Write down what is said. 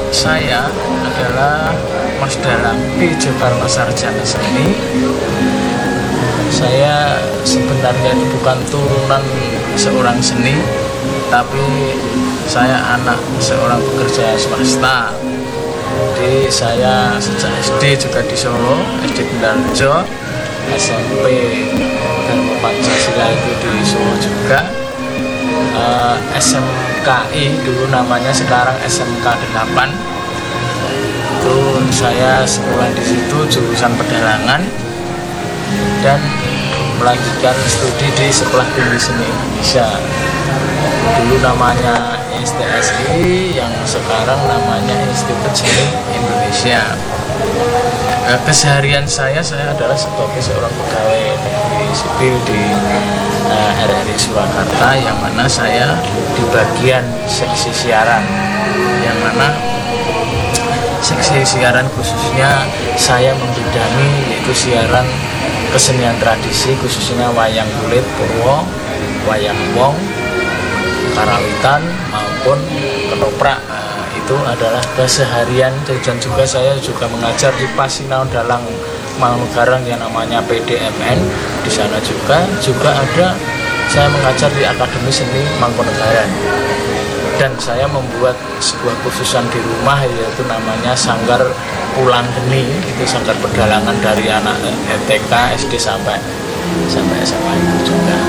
saya adalah Mas Dalang P. Jokarno Sarjana Seni. Saya sebenarnya bukan turunan seorang seni, tapi saya anak seorang pekerja swasta. Jadi saya sejak SD juga di Solo, SD Bendarjo, SMP Dharma Pancasila itu di Solo juga, SMKI dulu namanya, sekarang SMK 8. Itu saya sekolah di situ jurusan pedalangan dan melanjutkan studi di Sekolah Tinggi Seni Indonesia. Dulu namanya ISTSI, yang sekarang namanya Institut Seni Indonesia. Keseharian saya adalah sebagai seorang pegawai negeri sipil di RRI Surakarta, yang mana saya di bagian seksi siaran, yang mana seksi siaran khususnya saya membidangi yaitu siaran kesenian tradisi, khususnya wayang kulit Purwo, wayang wong, karawitan maupun ketoprak. Itu adalah keseharian. Dan juga saya juga mengajar di Pasinau Dalang Mangkunegaran yang namanya PDMN. Di sana juga ada saya mengajar di Akademi Seni Mangkunegaran. Dan saya membuat sebuah khususan di rumah, yaitu namanya Sanggar Pulang Geni. Itu sanggar pedalangan dari anak TK, SD sampai SMA itu juga.